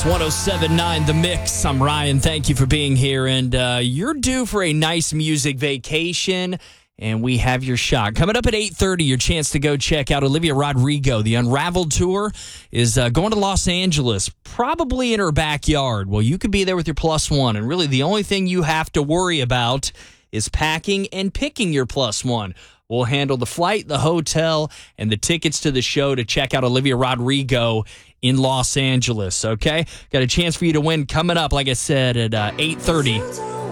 It's 107.9 The Mix. I'm Ryan. Thank you for being here. And you're due for a nice music vacation, and we have your shot. Coming up at 8:30, your chance to go check out Olivia Rodrigo. The Unraveled Tour is going to Los Angeles, probably in her backyard. Well, you could be there with your plus one, and really the only thing you have to worry about is packing and picking your plus one. We'll handle the flight, the hotel, and the tickets to the show to check out Olivia Rodrigo in Los Angeles, okay? Got a chance for you to win coming up, like I said, at 8:30